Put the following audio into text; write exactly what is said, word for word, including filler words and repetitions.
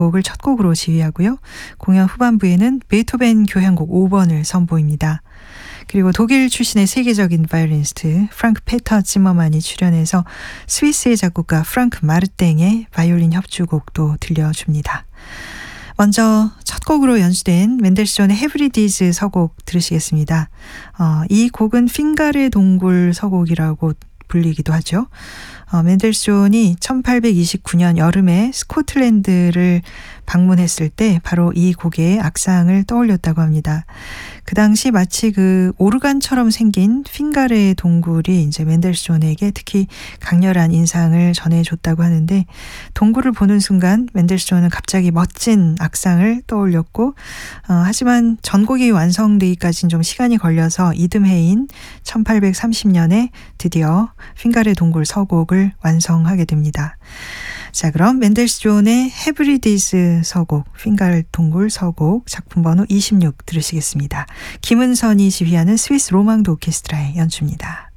곡을 첫 곡으로 지휘하고요. 공연 후반부에는 베토벤 교향곡 오 번을 선보입니다. 그리고 독일 출신의 세계적인 바이올리니스트 프랑크 페터 지머만이 출연해서 스위스의 작곡가 프랑크 마르땡의 바이올린 협주곡도 들려줍니다. 먼저 첫 곡으로 연주된 멘델스존의 헤브리디즈 서곡 들으시겠습니다. 어, 이 곡은 핑가레 동굴 서곡이라고 불리기도 하죠. 어, 멘델스존이 천팔백이십구 년 여름에 스코틀랜드를 방문했을 때 바로 이 곡의 악상을 떠올렸다고 합니다. 그 당시 마치 그 오르간처럼 생긴 핑가레 동굴이 이제 멘델스존에게 특히 강렬한 인상을 전해줬다고 하는데, 동굴을 보는 순간 멘델스존은 갑자기 멋진 악상을 떠올렸고, 어, 하지만 전곡이 완성되기까지는 좀 시간이 걸려서 이듬해인 천팔백삼십 년에 드디어 핑가레 동굴 서곡을 완성하게 됩니다. 자, 그럼 멘델스존의 헤브리디즈 서곡, 핑가레 동굴 서곡 작품 번호 이십육 들으시겠습니다. 김은선이 지휘하는 스위스 로망드 오케스트라의 연주입니다.